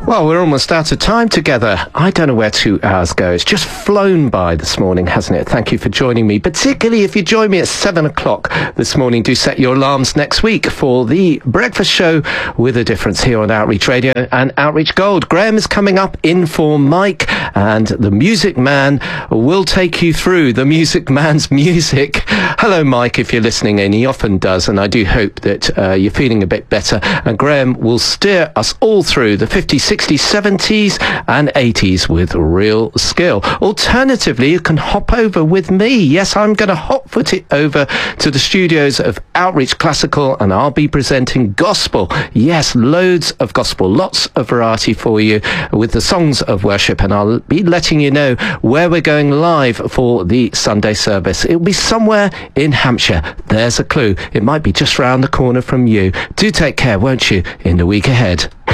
Well, we're almost out of time together. I don't know where 2 hours go. It's just flown by this morning, hasn't it? Thank you for joining me, particularly if you join me at 7 o'clock this morning. Do set your alarms next week for the breakfast show with a difference here on Outreach Radio and Outreach Gold. Graham is coming up in for Mike, and the Music Man will take you through the Music Man's music. Hello, Mike, if you're listening in. He often does, and I do hope that you're feeling a bit better. And Graham will steer us all through the 50s, 60s, 70s and 80s with real skill. Alternatively, you can hop over with me. Yes, I'm going to hot-foot it over to the studios of Outreach Classical, and I'll be presenting gospel. Yes, loads of gospel, lots of variety for you with the songs of worship, and I'll be letting you know where we're going live for the Sunday service. It'll be somewhere in Hampshire. There's a clue. It might be just round the corner from you. Do take care, won't you, in the week ahead.